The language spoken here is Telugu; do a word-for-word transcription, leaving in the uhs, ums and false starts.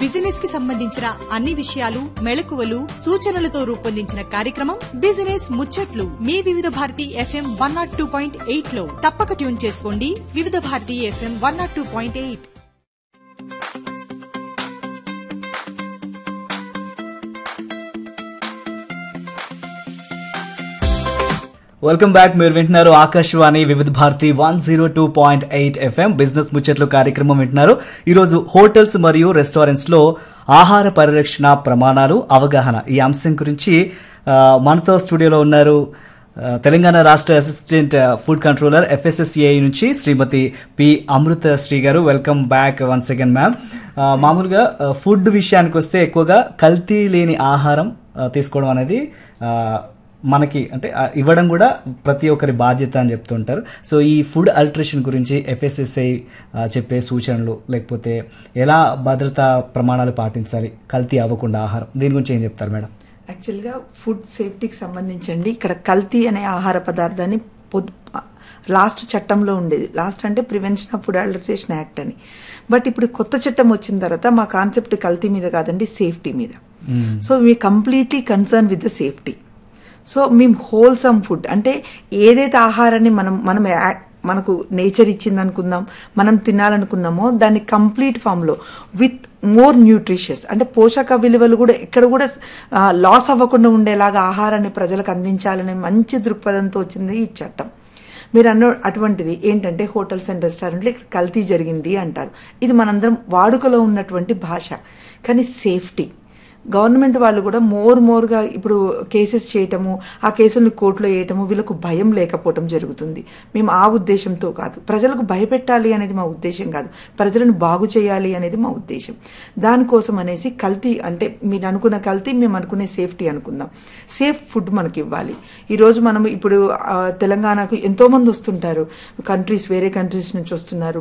బిజినెస్ కి సంబంధించిన అన్ని విషయాలు, మెళకువలు, సూచనలతో రూపొందించిన కార్యక్రమం బిజినెస్ ముచ్చట్లు మీ వివిధ Bharati FM one not two point eight లో తప్పక ట్యూన్ చేసుకోండి. వివిధ Bharati FM one not two point eight. Welcome back. మీరు వింటున్నారు ఆకాశవాణి వివిధ Bharati one zero two point eight FM business ముచ్చట్లు కార్యక్రమం వింటున్నారు. ఈరోజు హోటల్స్ మరియు రెస్టారెంట్స్ లో ఆహార పరిరక్షణ ప్రమాణాలు అవగాహన ఈ అంశం గురించి మనతో స్టూడియోలో ఉన్నారు తెలంగాణ రాష్ట్ర అసిస్టెంట్ ఫుడ్ కంట్రోలర్ ఎఫ్ఎస్ఎస్ఏఐ నుంచి శ్రీమతి పి అమృత శ్రీ గారు. Welcome back once again ma'am. మామూలుగా ఫుడ్ విషయానికి వస్తే ఎక్కువగా కల్తీ లేని ఆహారం తీసుకోవడం అనేది మనకి అంటే ఇవ్వడం కూడా ప్రతి ఒక్కరి బాధ్యత అని చెప్తుంటారు. సో ఈ ఫుడ్ అల్టరేషన్ గురించి ఎఫ్ఎస్ఎస్ఐ చెప్పే సూచనలు, లేకపోతే ఎలా భద్రతా ప్రమాణాలు పాటించాలి కల్తీ అవ్వకుండా ఆహారం, దీని గురించి ఏం చెప్తారు మేడం? యాక్చువల్గా ఫుడ్ సేఫ్టీకి సంబంధించండి ఇక్కడ కల్తీ అనే ఆహార పదార్థాన్ని లాస్ట్ చట్టంలో ఉండేది. లాస్ట్ అంటే prevention of food alteration act అని. బట్ ఇప్పుడు కొత్త చట్టం వచ్చిన తర్వాత మా కాన్సెప్ట్ కల్తీ మీద కాదండి, సేఫ్టీ మీద. So we completely concern with the safety. So మేము హోల్సమ్ ఫుడ్ అంటే ఏదైతే ఆహారాన్ని మనం మనం మనకు నేచర్ ఇచ్చింది అనుకుందాం, మనం తినాలనుకున్నామో దాన్ని కంప్లీట్ ఫామ్లో విత్ మోర్ న్యూట్రిషియస్ అంటే పోషక విలువలు కూడా ఎక్కడ కూడా లాస్ అవ్వకుండా ఉండేలాగా ఆహారాన్ని ప్రజలకు అందించాలనే మంచి దృక్పథంతో వచ్చింది ఈ చట్టం. మీరు అన్న అటువంటిది ఏంటంటే హోటల్స్ అండ్ రెస్టారెంట్లు ఇక్కడ కల్తీ జరిగింది అంటారు. ఇది మనందరం వాడుకలో ఉన్నటువంటి భాష. కానీ సేఫ్టీ గవర్నమెంట్ వాళ్ళు కూడా మోర్ మోర్గా ఇప్పుడు కేసెస్ చేయటము, ఆ కేసుల్ని కోర్టులో వేయటము, వీళ్ళకు భయం లేకపోవటం జరుగుతుంది. మేము ఆ ఉద్దేశంతో కాదు, ప్రజలకు భయపెట్టాలి అనేది మా ఉద్దేశం కాదు, ప్రజలను బాగు చేయాలి అనేది మా ఉద్దేశం. దానికోసం అనేసి కల్తీ అంటే మీరు అనుకున్న కల్తీ మేము అనుకునే సేఫ్టీ అనుకుందాం. సేఫ్ ఫుడ్ మనకి ఇవ్వాలి. ఈరోజు మనం ఇప్పుడు తెలంగాణకు ఎంతోమంది వస్తుంటారు, కంట్రీస్ వేరే కంట్రీస్ నుంచి వస్తున్నారు,